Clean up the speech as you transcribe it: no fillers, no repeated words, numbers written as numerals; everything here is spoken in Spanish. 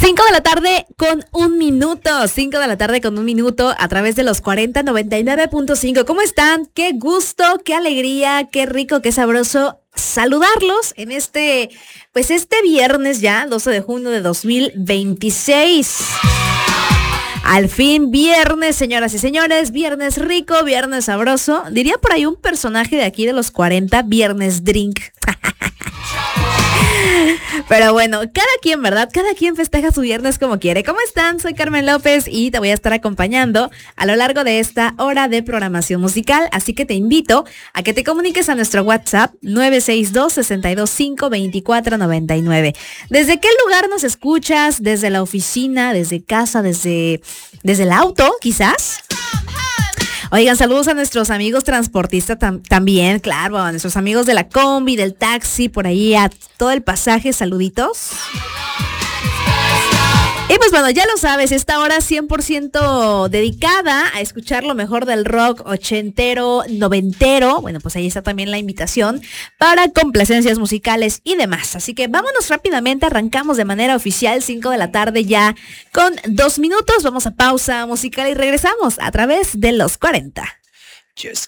5 de la tarde con un minuto. 5 de la tarde con un minuto a través de los 4099.5. ¿Cómo están? Qué gusto, qué alegría, qué rico, qué sabroso saludarlos en este viernes ya, 12 de junio de 2026. Al fin viernes, señoras y señores, viernes rico, viernes sabroso. Diría por ahí un personaje de aquí de los 40, viernes drink. Pero bueno, cada quien, ¿verdad? Cada quien festeja su viernes como quiere. ¿Cómo están? Soy Carmen López y te voy a estar acompañando a lo largo de esta hora de programación musical. Así que te invito a que te comuniques a nuestro WhatsApp 962-625-2499. ¿Desde qué lugar nos escuchas? ¿Desde la oficina? ¿Desde casa? ¿Desde el auto, quizás? Oigan, saludos a nuestros amigos transportistas también, claro, a nuestros amigos de la combi, del taxi, por ahí a todo el pasaje, saluditos. Y pues bueno, ya lo sabes, esta hora 100% dedicada a escuchar lo mejor del rock ochentero, noventero. Bueno, pues ahí está también la invitación para complacencias musicales y demás. Así que vámonos rápidamente, arrancamos de manera oficial, 5 de la tarde ya con 2 minutos. Vamos a pausa musical y regresamos a través de los 40. Just